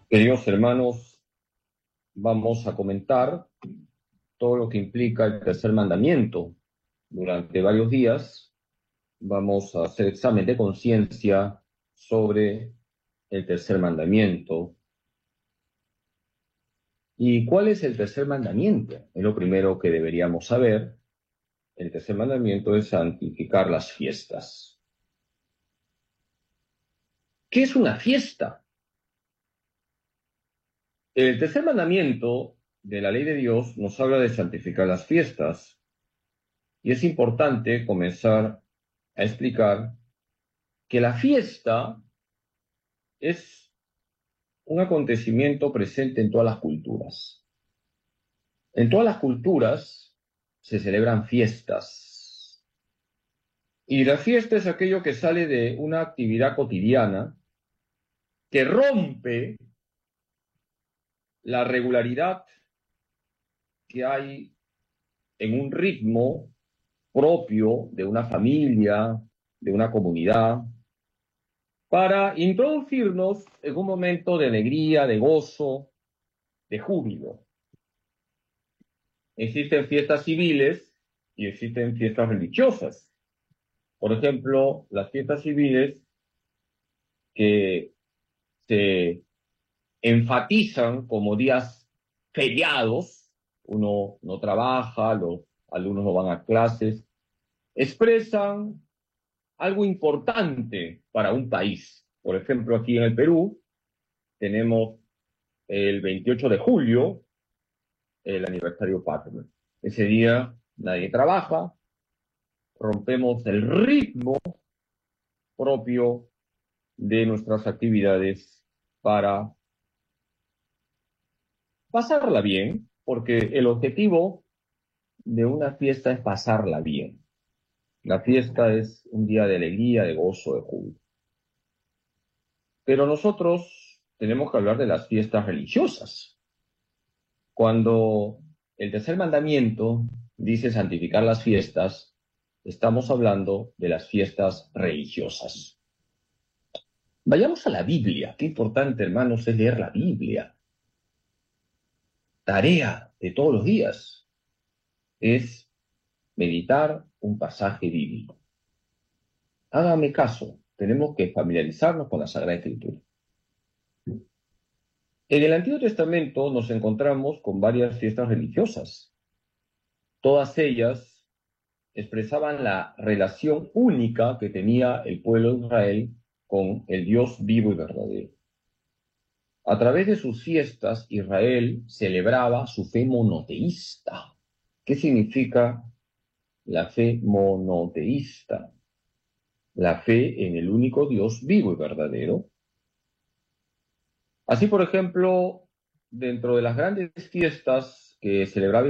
Queridos hermanos, vamos a comentar todo lo que implica el tercer mandamiento. Durante varios días vamos a hacer examen de conciencia sobre el tercer mandamiento. ¿Y cuál es el tercer mandamiento? Es lo primero que deberíamos saber. El tercer mandamiento es santificar las fiestas. ¿Qué es una fiesta? El tercer mandamiento de la ley de Dios nos habla de santificar las fiestas. Y es importante comenzar a explicar que la fiesta es un acontecimiento presente en todas las culturas. En todas las culturas se celebran fiestas. Y la fiesta es aquello que sale de una actividad cotidiana que rompe la regularidad que hay en un ritmo propio de una familia, de una comunidad, para introducirnos en un momento de alegría, de gozo, de júbilo. Existen fiestas civiles y existen fiestas religiosas. Por ejemplo, las fiestas civiles que se enfatizan como días feriados, uno no trabaja, los alumnos no van a clases, expresan algo importante para un país. Por ejemplo, aquí en el Perú tenemos el 28 de julio, el aniversario patrio. Ese día nadie trabaja, rompemos el ritmo propio de nuestras actividades para pasarla bien, porque el objetivo de una fiesta es pasarla bien. La fiesta es un día de alegría, de gozo, de júbilo. Pero nosotros tenemos que hablar de las fiestas religiosas. Cuando el tercer mandamiento dice santificar las fiestas, estamos hablando de las fiestas religiosas. Vayamos a la Biblia. Qué importante, hermanos, es leer la Biblia. Tarea de todos los días es meditar un pasaje bíblico. Hágame caso, tenemos que familiarizarnos con la Sagrada Escritura. En el Antiguo Testamento nos encontramos con varias fiestas religiosas. Todas ellas expresaban la relación única que tenía el pueblo de Israel con el Dios vivo y verdadero. A través de sus fiestas, Israel celebraba su fe monoteísta. ¿Qué significa la fe monoteísta? La fe en el único Dios vivo y verdadero. Así, por ejemplo, dentro de las grandes fiestas que celebraba